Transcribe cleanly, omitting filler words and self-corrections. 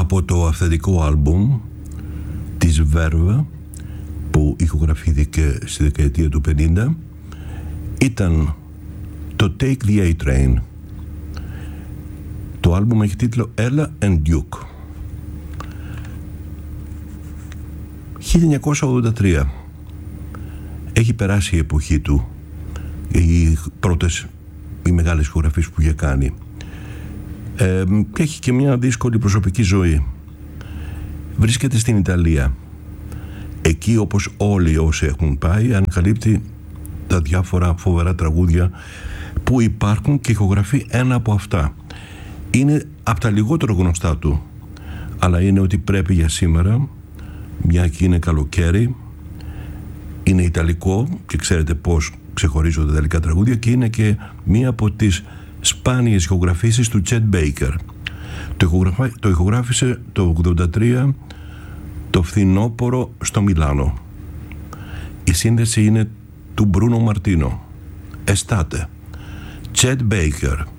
από το αυθεντικό άλμπουμ της Verve που ηχογραφήθηκε στη δεκαετία του 50 ήταν το Take the A-Train. Το άλμπουμ έχει τίτλο Ella and Duke. 1983. Έχει περάσει η εποχή του, οι πρώτες, οι μεγάλες ηχογραφίες που είχε κάνει, και έχει και μια δύσκολη προσωπική ζωή. Βρίσκεται στην Ιταλία. Εκεί, όπως όλοι όσοι έχουν πάει, ανακαλύπτει τα διάφορα φοβερά τραγούδια που υπάρχουν και ηχογραφεί ένα από αυτά. Είναι από τα λιγότερο γνωστά του, αλλά είναι ότι πρέπει για σήμερα, μια και είναι καλοκαίρι, είναι ιταλικό και ξέρετε πως ξεχωρίζονται τα ιταλικά τραγούδια, και είναι και μία από τις σπάνιες ηχογραφήσεις του Chet Baker. Το ηχογράφησε το 1983 το φθινόπωρο στο Μιλάνο. Η σύνδεση είναι του Μπρούνο Μαρτίνο. Estate. Chet Baker.